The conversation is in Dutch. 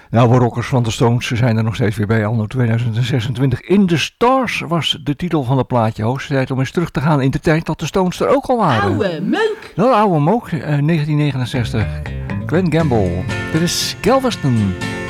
Nou, we rockers van de Stones, ze zijn er nog steeds weer bij, anno 2026. In the Stars was de titel van het plaatje. Hoogste tijd om eens terug te gaan in de tijd dat de Stones er ook al waren. Oude meuk! Dat oude mook, 1969. Glenn Gamble. Dit is Galveston.